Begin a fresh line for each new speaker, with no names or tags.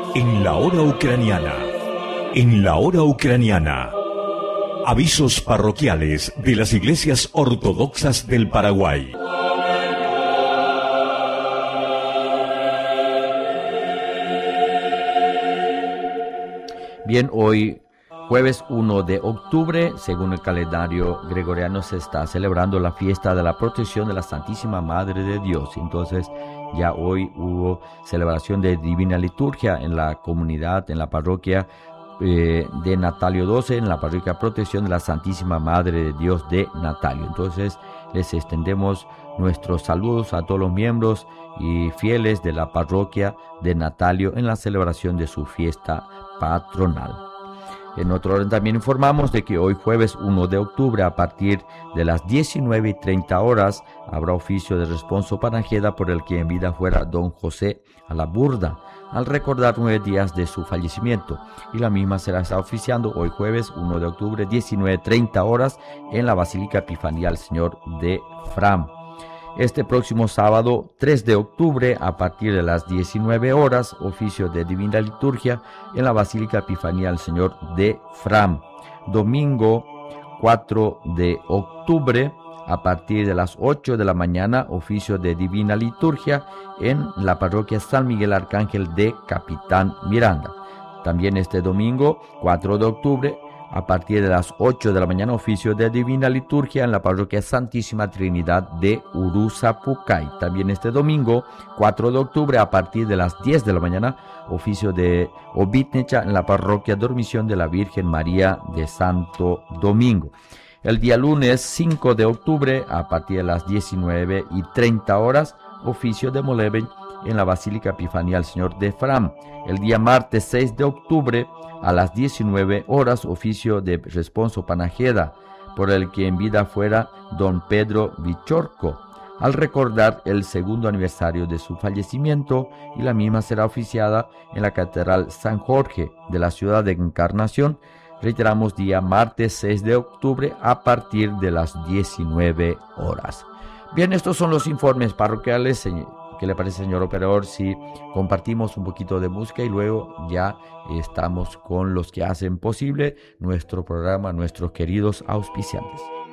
En la hora ucraniana. En la hora ucraniana. Avisos parroquiales de las iglesias ortodoxas del Paraguay.
Bien, hoy jueves 1 de octubre, según el calendario gregoriano, se está celebrando la fiesta de la protección de la Santísima Madre de Dios. Entonces, ya hoy hubo celebración de Divina Liturgia en la comunidad, en la parroquia de Natalio 12, en la parroquia Protección de la Santísima Madre de Dios de Natalio. Entonces, les extendemos nuestros saludos a todos los miembros y fieles de la parroquia de Natalio en la celebración de su fiesta patronal. En otro orden también informamos de que hoy jueves 1 de octubre a partir de las 19:30 horas habrá oficio de responso Panajeda por el que en vida fuera don José Alaburda, al recordar 9 días de su fallecimiento, y la misma será oficiando hoy jueves 1 de octubre 19:30 horas en la Basílica Epifanía del Señor de Fram. Este próximo sábado 3 de octubre a partir de las 19 horas, oficio de Divina Liturgia en la Basílica Epifanía del Señor de Fram. Domingo 4 de octubre a partir de las 8 de la mañana, oficio de Divina Liturgia en la parroquia San Miguel Arcángel de Capitán Miranda. También este domingo 4 de octubre a partir de las 8 de la mañana, oficio de Divina Liturgia en la parroquia Santísima Trinidad de Uruzapucay. También este domingo, 4 de octubre, a partir de las 10 de la mañana, oficio de Obitnecha en la parroquia Dormición de la Virgen María de Santo Domingo. El día lunes, 5 de octubre, a partir de las 19:30 horas, oficio de Moleven en la Basílica Epifanía del Señor de Fram. El día martes 6 de octubre a las 19 horas, oficio de responso Panajeda por el que en vida fuera don Pedro Vichorco, al recordar el segundo aniversario de su fallecimiento, y la misma será oficiada en la Catedral San Jorge de la ciudad de Encarnación. Reiteramos, día martes 6 de octubre a partir de las 19 horas. Bien, estos son los informes parroquiales. ¿Qué le parece, señor operador, si compartimos un poquito de música y luego ya estamos con los que hacen posible nuestro programa, nuestros queridos auspiciantes?